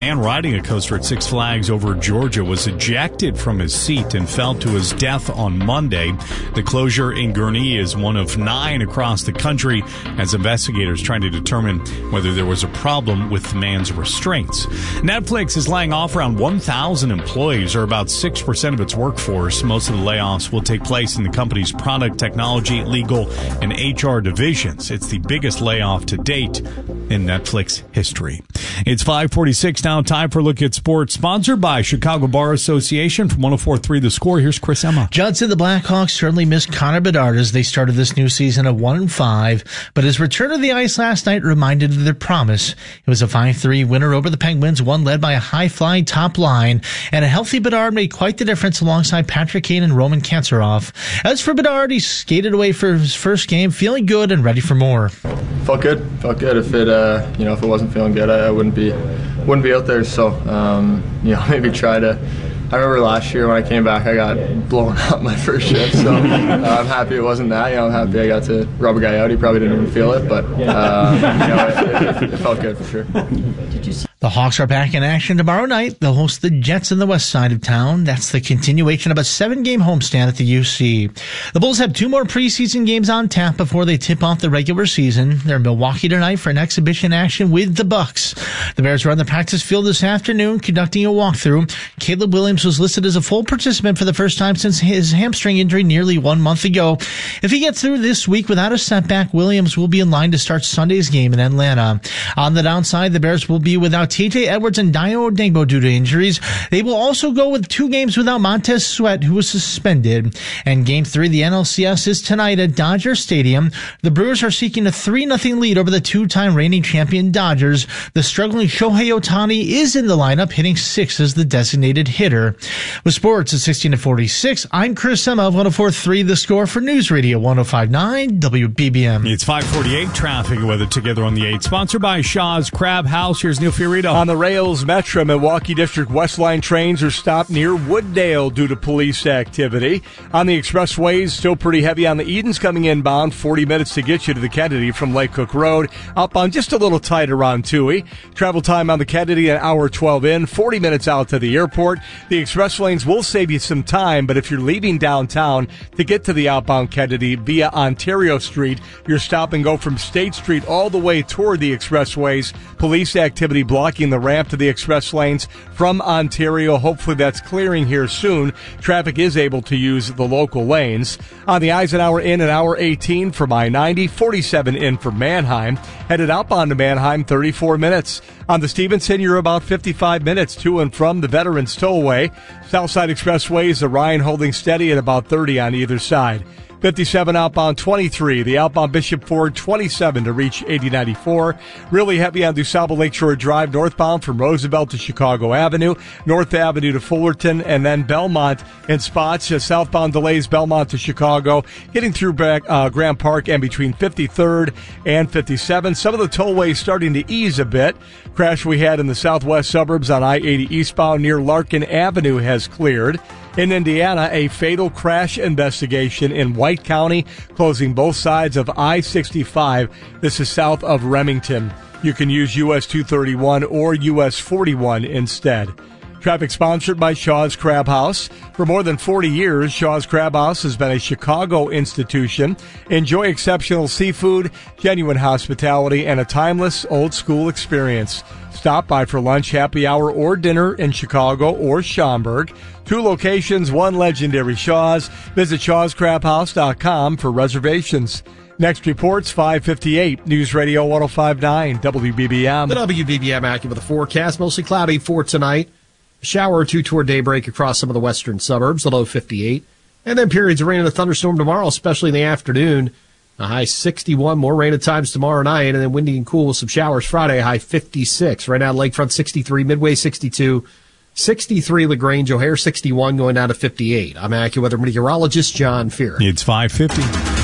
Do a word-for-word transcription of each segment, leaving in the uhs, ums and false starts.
man riding a coaster at Six Flags over Georgia was ejected from his seat and fell to his death on Monday. The closure in Gurnee is one of nine across the country as investigators try to determine whether there was a problem with the man's restraints. Netflix is laying off around one thousand employees, or about six percent of its workforce. Most of the layoffs will take place in the company's product, technology, legal, and H R divisions. It's the biggest layoff to date in Netflix history. It's five forty-six now. Time for a look at sports, sponsored by Chicago Bar Association. From one oh four point three The Score, here's Chris Emma. Judson, the Blackhawks certainly missed Connor Bedard as they started this new season at one and five, but his return to the ice last night reminded of their promise. It was a five three winner over the Penguins, one led by a high-flying top line, and a healthy Bedard made quite the difference alongside Patrick Kane and Roman Kantsarov. As for Bedard, he skated away for his first game, feeling good and ready for more. Felt good. Felt good. If it, uh, you know, if it wasn't feeling good, I, I wouldn't be, wouldn't be out there. So, um, you know, maybe try to. I remember last year when I came back, I got blown up my first shift. So uh, I'm happy it wasn't that. You know, I'm happy I got to rub a guy out. He probably didn't even feel it, but uh, you know, it, it, it felt good for sure. Did you see? The Hawks are back in action tomorrow night. They'll host the Jets in the west side of town. That's the continuation of a seven-game homestand at the U C. The Bulls have two more preseason games on tap before they tip off the regular season. They're in Milwaukee tonight for an exhibition action with the Bucks. The Bears are on the practice field this afternoon conducting a walkthrough. Caleb Williams was listed as a full participant for the first time since his hamstring injury nearly one month ago. If he gets through this week without a setback, Williams will be in line to start Sunday's game in Atlanta. On the downside, the Bears will be without T J Edwards and Dio Odengbo due to injuries. They will also go with two games without Montez Sweat, who was suspended. And Game three of the N L C S is tonight at Dodger Stadium. The Brewers are seeking a three nothing lead over the two-time reigning champion Dodgers. The struggling Shohei Ohtani is in the lineup, hitting six as the designated hitter. With sports at sixteen to forty-six, I'm Chris Emma of one oh four point three The Score for News Radio one oh five point nine W B B M. It's five forty-eight, traffic and weather together on the eight. Sponsored by Shaw's Crab House. Here's Neil Fiorito. On the rails, Metro Milwaukee District West Line trains are stopped near Wooddale due to police activity. On the expressways, still pretty heavy on the Edens coming inbound, forty minutes to get you to the Kennedy from Lake Cook Road. Outbound just a little tight around Toohey. Travel time on the Kennedy, an hour twelve in, forty minutes out to the airport. The express lanes will save you some time, but if you're leaving downtown to get to the outbound Kennedy via Ontario Street, your stop and go from State Street all the way toward the expressways. Police activity blocking the ramp to the express lanes from Ontario. Hopefully that's clearing here soon. Traffic is able to use the local lanes. On the Eisenhower in an hour eighteen from I ninety, forty-seven in for Manheim. Headed outbound to Manheim, thirty-four minutes. On the Stevenson, you're about fifty-five minutes to and from the Veterans Tollway. Southside Expressways, the Ryan holding steady at about thirty on either side. fifty-seven outbound, twenty-three. The outbound Bishop Ford, twenty-seven to reach eighty ninety-four. Really heavy on DuSable Lakeshore Drive northbound from Roosevelt to Chicago Avenue, North Avenue to Fullerton, and then Belmont in spots. Uh, southbound delays Belmont to Chicago, getting through back, uh, Grant Park and between fifty-third and fifty-seven. Some of the tollways starting to ease a bit. Crash we had in the southwest suburbs on I eighty eastbound near Larkin Avenue has cleared. In Indiana, a fatal crash investigation in White County, closing both sides of I sixty-five. This is south of Remington. You can use U S two thirty-one or U S forty-one instead. Traffic sponsored by Shaw's Crab House. For more than forty years, Shaw's Crab House has been a Chicago institution. Enjoy exceptional seafood, genuine hospitality, and a timeless old-school experience. Stop by for lunch, happy hour, or dinner in Chicago or Schaumburg. Two locations, one legendary Shaw's. Visit shaws crab house dot com for reservations. Next report's five fifty-eight, News Radio one oh five point nine W B B M. The W B B M Acura with a forecast, mostly cloudy for tonight. A shower or two toward daybreak across some of the western suburbs, the low fifty-eight. And then periods of rain and a thunderstorm tomorrow, especially in the afternoon. A high sixty-one, more rain at times tomorrow night, and then windy and cool with some showers Friday, a high fifty-six. Right now, Lakefront sixty-three, Midway sixty-two, sixty-three LaGrange, O'Hare sixty-one, going down to fifty-eight. I'm AccuWeather meteorologist John Fear. It's five fifty.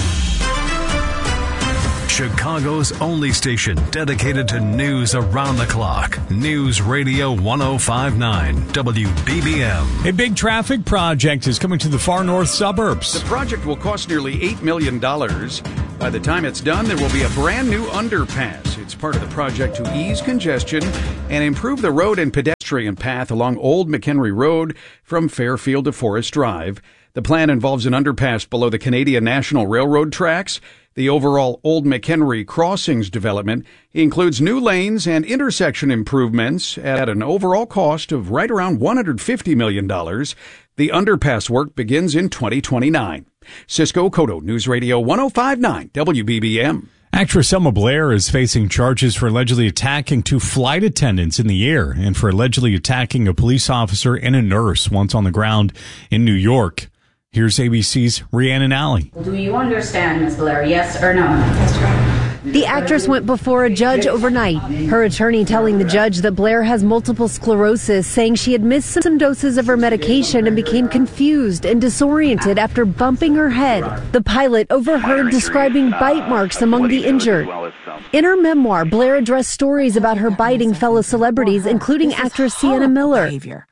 Chicago's only station dedicated to news around the clock. News Radio one oh five point nine W B B M. A big traffic project is coming to the far north suburbs. The project will cost nearly eight million dollars. By the time it's done, there will be a brand new underpass. It's part of the project to ease congestion and improve the road and pedestrian pedestrian path along Old McHenry Road from Fairfield to Forest Drive. The plan involves an underpass below the Canadian National Railroad tracks. The overall Old McHenry Crossings development includes new lanes and intersection improvements at an overall cost of right around one hundred fifty million dollars. The underpass work begins in twenty twenty-nine. Cisco Cotto, News Radio ten fifty-nine W B B M. Actress Selma Blair is facing charges for allegedly attacking two flight attendants in the air and for allegedly attacking a police officer and a nurse once on the ground in New York. Here's A B C's Rhiannon Alley. Do you understand, Miz Blair, yes or no? That's right. The actress went before a judge overnight. Her attorney telling the judge that Blair has multiple sclerosis, saying she had missed some doses of her medication and became confused and disoriented after bumping her head. The pilot overheard describing bite marks among the injured. In her memoir, Blair addressed stories about her biting fellow celebrities, including actress Sienna Miller.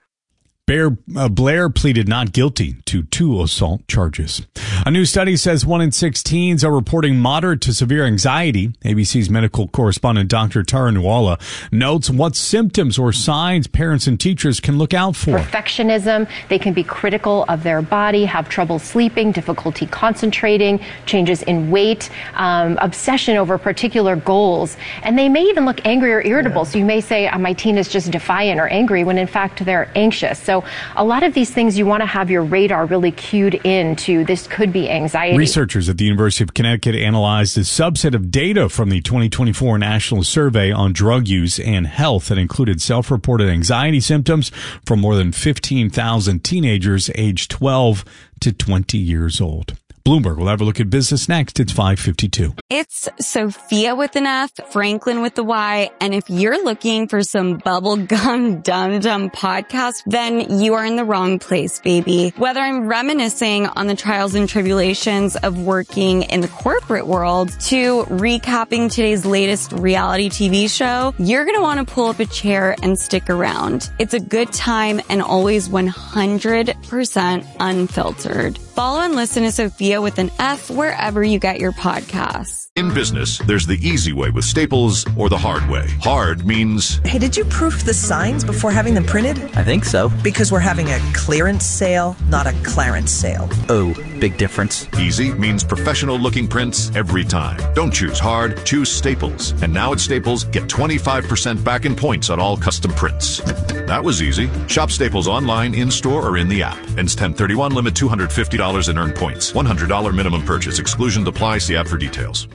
Blair, uh, Blair pleaded not guilty to two assault charges. A new study says one in six teens are reporting moderate to severe anxiety. A B C's medical correspondent Doctor Tara Nuala notes what symptoms or signs parents and teachers can look out for. Perfectionism, they can be critical of their body, have trouble sleeping, difficulty concentrating, changes in weight, um, obsession over particular goals, and they may even look angry or irritable. So you may say, oh, my teen is just defiant or angry, when in fact they're anxious. So So a lot of these things you want to have your radar really cued into. This could be anxiety. Researchers at the University of Connecticut analyzed a subset of data from the twenty twenty-four National Survey on Drug Use and Health that included self-reported anxiety symptoms from more than fifteen thousand teenagers aged twelve to twenty years old. Bloomberg will have a look at business next. It's five fifty-two. It's Sophia with an F, Franklin with the Y, and if you're looking for some bubblegum dum-dum podcast, then you are in the wrong place, baby. Whether I'm reminiscing on the trials and tribulations of working in the corporate world to recapping today's latest reality T V show, you're going to want to pull up a chair and stick around. It's a good time and always one hundred percent unfiltered. Follow and listen to Sophia with an F wherever you get your podcasts. In business, there's the easy way with Staples or the hard way. Hard means... Hey, did you proof the signs before having them printed? I think so. Because we're having a clearance sale, not a Clarence sale. Oh, big difference. Easy means professional-looking prints every time. Don't choose hard, choose Staples. And now at Staples, get twenty-five percent back in points on all custom prints. That was easy. Shop Staples online, in-store, or in the app. Ends ten thirty-one, limit two hundred fifty dollars in earned points. one hundred dollars minimum purchase. Exclusion apply. See app for details.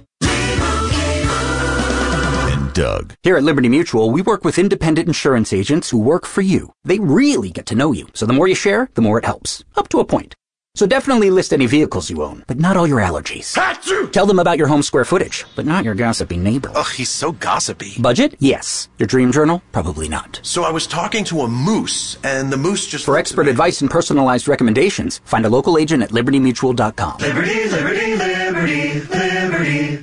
Doug. Here at Liberty Mutual, we work with independent insurance agents who work for you. They really get to know you. So the more you share, the more it helps. Up to a point. So definitely list any vehicles you own, but not all your allergies. Achoo! Tell them about your home square footage, but not your gossipy neighbor. Ugh, he's so gossipy. Budget? Yes. Your dream journal? Probably not. So I was talking to a moose, and the moose just... For expert advice and personalized recommendations, find a local agent at liberty mutual dot com. Liberty, liberty, liberty, liberty.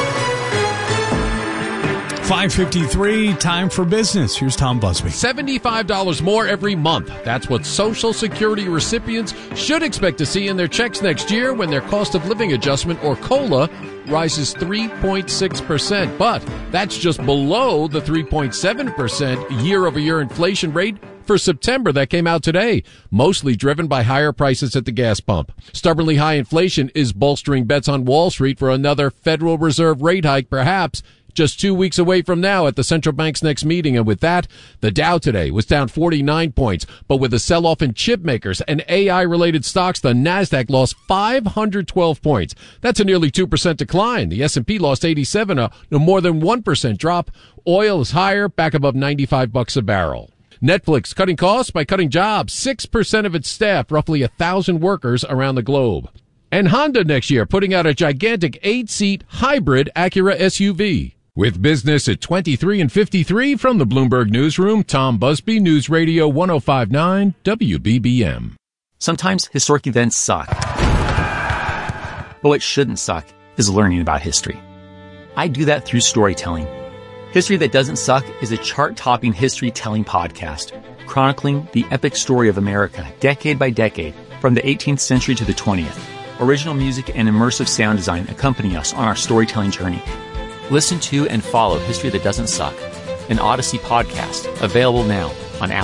five fifty-three, time for business. Here's Tom Busby. seventy-five dollars more every month. That's what Social Security recipients should expect to see in their checks next year when their cost of living adjustment, or COLA, rises three point six percent. But that's just below the three point seven percent year-over-year inflation rate for September that came out today, mostly driven by higher prices at the gas pump. Stubbornly high inflation is bolstering bets on Wall Street for another Federal Reserve rate hike, perhaps just two weeks away from now at the central bank's next meeting. And with that, the Dow today was down forty-nine points. But with a sell-off in chip makers and A I-related stocks, the Nasdaq lost five hundred twelve points. That's a nearly two percent decline. The S and P lost eighty-seven, a, a more than one percent drop. Oil is higher, back above ninety-five bucks a barrel. Netflix cutting costs by cutting jobs. six percent of its staff, roughly one thousand workers around the globe. And Honda next year putting out a gigantic eight-seat hybrid Acura S U V. With business at twenty-three and fifty-three from the Bloomberg Newsroom, Tom Busby, News Radio ten fifty-nine W B B M. Sometimes historic events suck. But what shouldn't suck is learning about history. I do that through storytelling. History That Doesn't Suck is a chart-topping history-telling podcast, chronicling the epic story of America, decade by decade, from the eighteenth century to the twentieth. Original music and immersive sound design accompany us on our storytelling journey. Listen to and follow History That Doesn't Suck, an Odyssey podcast, available now on Apple